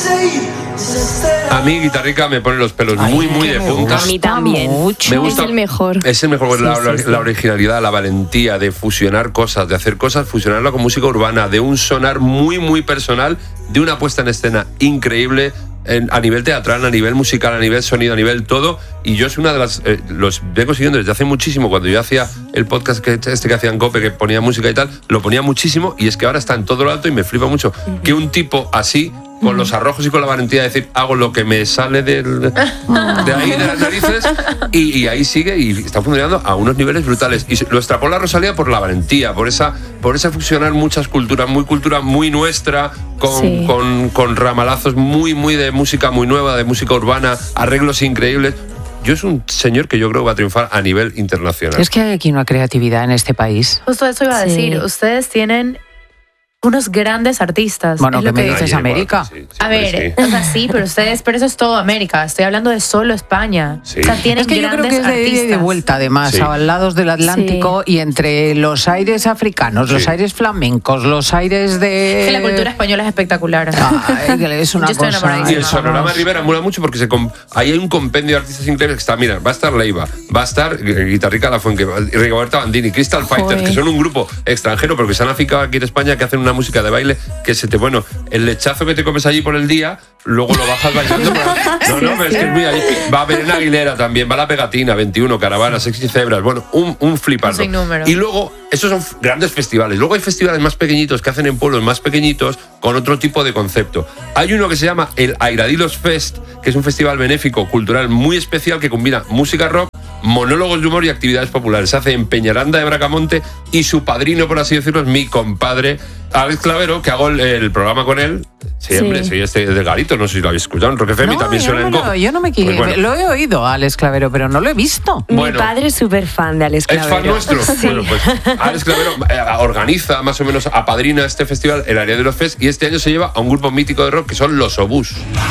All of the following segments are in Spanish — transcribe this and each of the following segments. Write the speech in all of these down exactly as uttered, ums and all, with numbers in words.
A mí Guitarrica me pone los pelos Ay, muy, muy de punta. A mí también. Mucho. Me gusta, es el mejor. Es el mejor. Sí, la, sí, sí. la originalidad, la valentía de fusionar cosas, de hacer cosas, fusionarlo con música urbana, de un sonar muy, muy personal, de una puesta en escena increíble. En, a nivel teatral, a nivel musical, a nivel sonido, a nivel todo, y yo soy una de las, eh, los vengo siguiendo desde hace muchísimo. Cuando yo hacía el podcast que, este que hacía en COPE, que ponía música y tal, lo ponía muchísimo, y es que ahora está en todo lo alto y me flipa mucho uh-huh. que un tipo así, con uh-huh. los arrojos y con la valentía de decir, hago lo que me sale del, de ahí, de las narices, y, y ahí sigue, y está funcionando a unos niveles brutales, y lo extrapola Rosalía por la valentía, por esa, por esa fusionar muchas culturas, muy cultura muy nuestra, con, sí. con, con ramalazos muy, muy de música muy nueva, de música urbana, arreglos increíbles. Yo es un señor que yo creo que va a triunfar a nivel internacional. Es que hay aquí una creatividad en este país. Justo eso iba a sí. decir. Ustedes tienen unos grandes artistas. Bueno, ¿qué me que dices, América? Sí, sí, a ver, sí. o sea, sí, pero ustedes, pero eso es todo América. Estoy hablando de solo España. Sí. O sea, tienen es que yo creo que es de ida y de vuelta, además, sí. a lados del Atlántico sí. y entre los aires africanos, sí. los aires flamencos, los aires de... Es que la cultura española es espectacular. Ay, es una yo cosa... Y el Sonorama Rivera mola mucho porque se comp- ahí hay un compendio de artistas increíbles que está, mira, va a estar Leiva, va a estar Guitarrica Lafuente, Rigoberta Bandini, Crystal Fighters, que son un grupo extranjero pero que se han aficado aquí en España, que hacen una música de baile que se te, bueno, el lechazo que te comes allí por el día, luego lo bajas bailando. No, no, pero es que es muy allí. Va Belén Aguilera también, va La Pegatina, veintiuno, Caravana, Sexy Cebras, bueno, un, un flipardo. Y luego, esos son grandes festivales. Luego hay festivales más pequeñitos que hacen en pueblos más pequeñitos con otro tipo de concepto. Hay uno que se llama el Airadilos Fest, que es un festival benéfico, cultural muy especial que combina música rock, monólogos de humor y actividades populares. Se hace en Peñaranda de Bracamonte y su padrino, por así decirlo, es mi compadre Alex Clavero, que hago el, el programa con él siempre. Sí. Soy este de Garito, no sé si lo habéis escuchado en Rock F M, no, también suena no en Co. Yo no me quiero, pues bueno. Lo he oído a Alex Clavero, pero no lo he visto. Bueno, mi padre es súper fan de Alex Clavero. ¿Es fan nuestro? Sí. Bueno, pues Alex Clavero eh, organiza, más o menos, apadrina este festival, el Área de los Fest, y este año se lleva a un grupo mítico de rock que son Los Obús.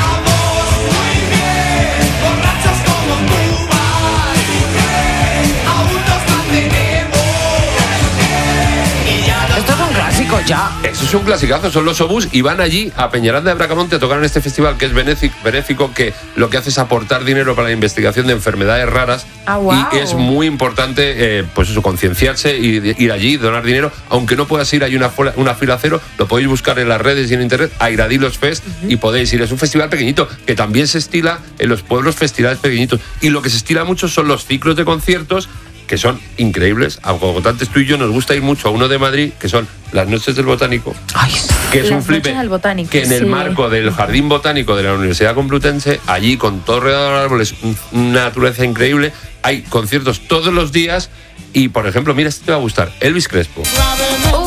Ya. Eso es un clasicazo, son Los Obús y van allí a Peñaranda de Bracamonte a tocar en este festival que es benéfico, que lo que hace es aportar dinero para la investigación de enfermedades raras. Ah, wow. Y es muy importante, eh, pues eso, concienciarse y ir allí, donar dinero, aunque no puedas ir, hay una, una fila cero, lo podéis buscar en las redes y en internet, Airadilos Fest, uh-huh. y podéis ir. Es un festival pequeñito que también se estila en los pueblos, festivales pequeñitos, y lo que se estila mucho son los ciclos de conciertos que son increíbles, agotantes. Tú y yo nos gusta ir mucho a uno de Madrid, que son las Noches del Botánico. Ay, que es las un flipe, botánico, que en el sí. marco del Jardín Botánico de la Universidad Complutense, allí con todo rodeado de árboles, una naturaleza increíble, hay conciertos todos los días y, por ejemplo, mira, este te va a gustar, Elvis Crespo. Uh.